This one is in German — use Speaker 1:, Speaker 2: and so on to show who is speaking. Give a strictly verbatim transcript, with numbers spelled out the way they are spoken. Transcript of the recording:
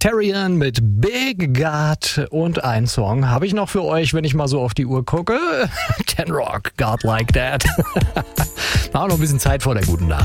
Speaker 1: Terrian mit Big God und ein Song habe ich noch für euch, wenn ich mal so auf die Uhr gucke. Ten Rock, God Like That. War noch ein bisschen Zeit vor der guten Nacht.